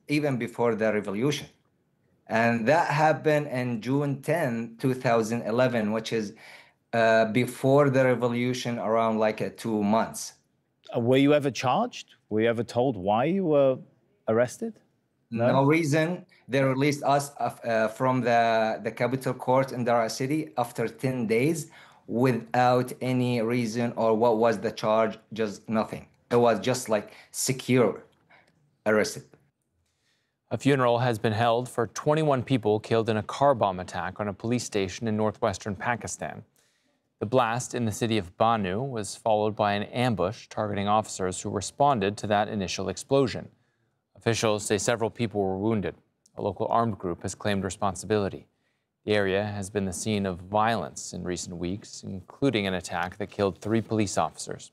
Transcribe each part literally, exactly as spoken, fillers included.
even before the revolution. And that happened in June tenth, two thousand eleven, which is uh, before the revolution, around like uh, two months. Uh, were you ever charged? Were you ever told why you were arrested? No, no reason. They released us uh, from the, the capital court in Daraa City after ten days without any reason or what was the charge, just nothing. It was just like secure arrested. A funeral has been held for twenty-one people killed in a car bomb attack on a police station in northwestern Pakistan. The blast in the city of Bannu was followed by an ambush targeting officers who responded to that initial explosion. Officials say several people were wounded. A local armed group has claimed responsibility. The area has been the scene of violence in recent weeks, including an attack that killed three police officers.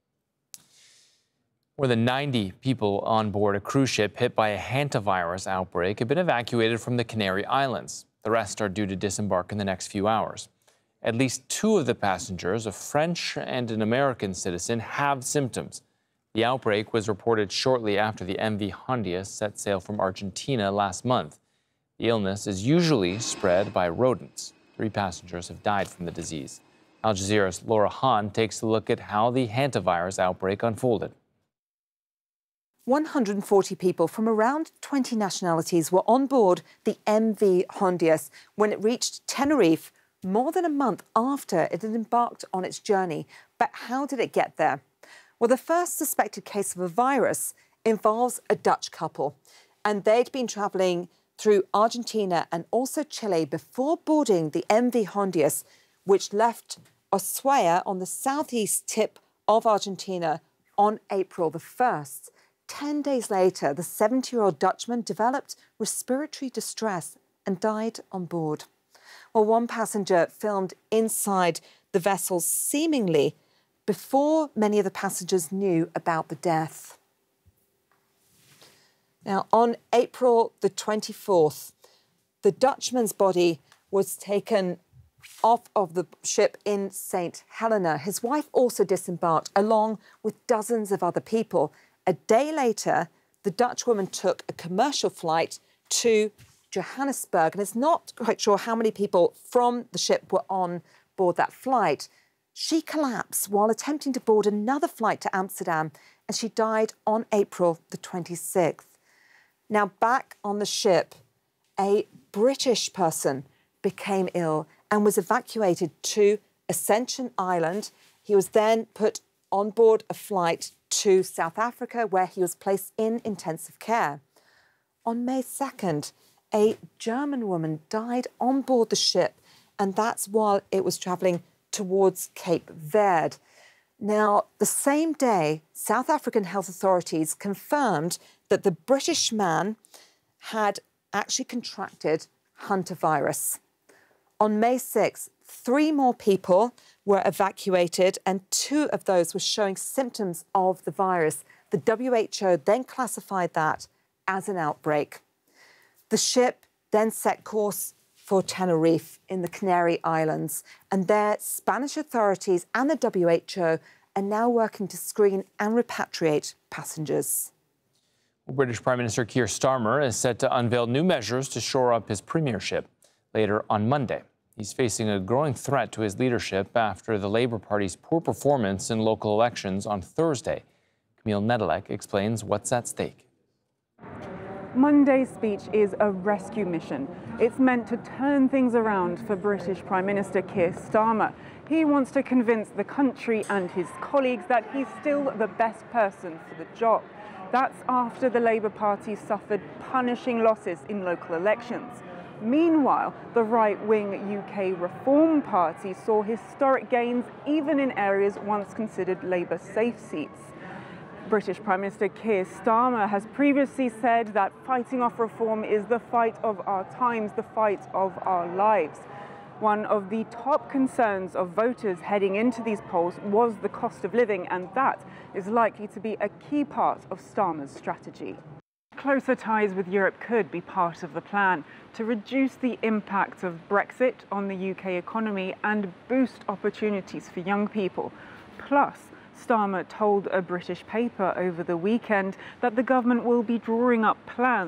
More than ninety people on board a cruise ship hit by a hantavirus outbreak have been evacuated from the Canary Islands. The rest are due to disembark in the next few hours. At least two of the passengers, a French and an American citizen, have symptoms. The outbreak was reported shortly after the M V Hondias set sail from Argentina last month. The illness is usually spread by rodents. Three passengers have died from the disease. Al Jazeera's Laura Hahn takes a look at how the hantavirus outbreak unfolded. one hundred forty people from around twenty nationalities were on board the M V Hondias when it reached Tenerife more than a month after it had embarked on its journey. But how did it get there? Well, the first suspected case of a virus involves a Dutch couple, and they'd been travelling through Argentina and also Chile before boarding the M V Hondias, which left Ushuaia on the southeast tip of Argentina on April the first. Ten days later, the seventy-year-old Dutchman developed respiratory distress and died on board. Well, one passenger filmed inside the vessel seemingly before many of the passengers knew about the death. Now, on April the twenty-fourth, the Dutchman's body was taken off of the ship in Saint Helena. His wife also disembarked, along with dozens of other people. A day later, the Dutch woman took a commercial flight to Johannesburg, and it's not quite sure how many people from the ship were on board that flight. She collapsed while attempting to board another flight to Amsterdam, and she died on April the twenty-sixth. Now, back on the ship, a British person became ill and was evacuated to Ascension Island. He was then put on board a flight to South Africa, where he was placed in intensive care. On May second, a German woman died on board the ship, and that's while it was travelling towards Cape Verde. Now, the same day, South African health authorities confirmed that the British man had actually contracted hantavirus. On May sixth, three more people were evacuated, and two of those were showing symptoms of the virus. The W H O then classified that as an outbreak. The ship then set course for Tenerife in the Canary Islands, and there Spanish authorities and the W H O are now working to screen and repatriate passengers. British Prime Minister Keir Starmer is set to unveil new measures to shore up his premiership later on Monday. He's facing a growing threat to his leadership after the Labour Party's poor performance in local elections on Thursday. Camille Nedelec explains what's at stake. Monday's speech is a rescue mission. It's meant to turn things around for British Prime Minister Keir Starmer. He wants to convince the country and his colleagues that he's still the best person for the job. That's after the Labour Party suffered punishing losses in local elections. Meanwhile, the right-wing U K Reform Party saw historic gains even in areas once considered Labour safe seats. British Prime Minister Keir Starmer has previously said that fighting off reform is the fight of our times, the fight of our lives. One of the top concerns of voters heading into these polls was the cost of living, and that is likely to be a key part of Starmer's strategy. Closer ties with Europe could be part of the plan to reduce the impact of Brexit on the U K economy and boost opportunities for young people. Plus, Starmer told a British paper over the weekend that the government will be drawing up plans